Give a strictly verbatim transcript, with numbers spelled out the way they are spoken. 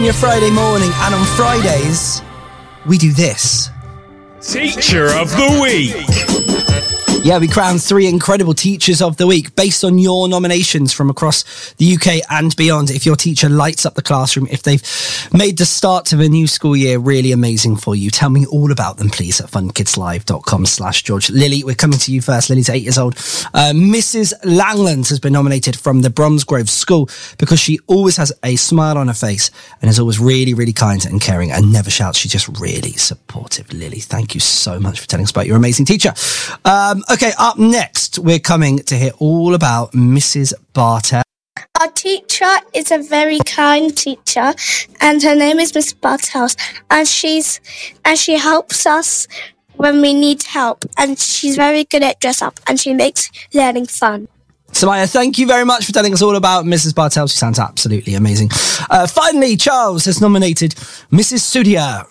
Your Friday morning, and on Fridays, we do this. Teacher of the Week. Yeah, we crown three incredible Teachers of the Week based on your nominations from across the U K and beyond. If your teacher lights up the classroom, if they've made the start of a new school year really amazing for you, tell me all about them, please, at funkidslive.com slash George. Lily, we're coming to you first. Lily's eight years old. Uh, Missus Langland has been nominated from the Bromsgrove School because she always has a smile on her face and is always really, really kind and caring and never shouts. She's just really supportive. Lily, thank you so much for telling us about your amazing teacher. Um, Okay, up next, we're coming to hear all about Missus Bartell. Our teacher is a very kind teacher, and her name is Miss Bartels, and she's and she helps us when we need help, and she's very good at dress up, and she makes learning fun. Samaya, thank you very much for telling us all about Missus Bartels. She sounds absolutely amazing. Uh, finally, Charles has nominated Missus Sudia.